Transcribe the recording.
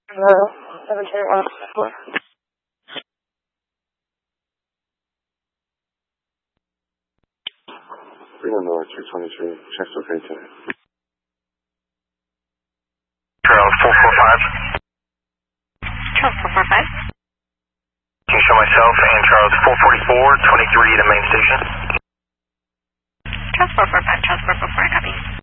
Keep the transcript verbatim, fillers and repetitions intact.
Hello, seventeen one four. Freedom North two twenty-three, check located. Charles four four five. Charles four four five. Can you show myself and Charles four forty-four, twenty-three to main station? Charles four four five, Charles four four four, copy.